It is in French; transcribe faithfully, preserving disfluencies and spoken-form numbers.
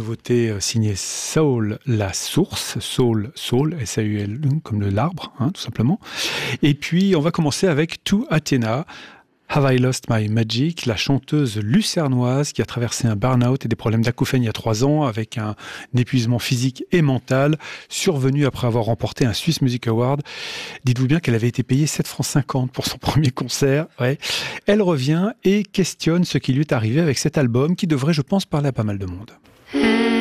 nouveauté euh, signée Saul La Source, Saul, Saul, S A U L, comme le l'arbre, hein, tout simplement. Et puis, on va commencer avec To Athena, Have I Lost My Magic, la chanteuse lucernoise qui a traversé un burn-out et des problèmes d'acouphène il y a trois ans avec un, un épuisement physique et mental, survenu après avoir remporté un Swiss Music Award. Dites-vous bien qu'elle avait été payée sept francs cinquante pour son premier concert. Ouais. Elle revient et questionne ce qui lui est arrivé avec cet album qui devrait, je pense, parler à pas mal de monde.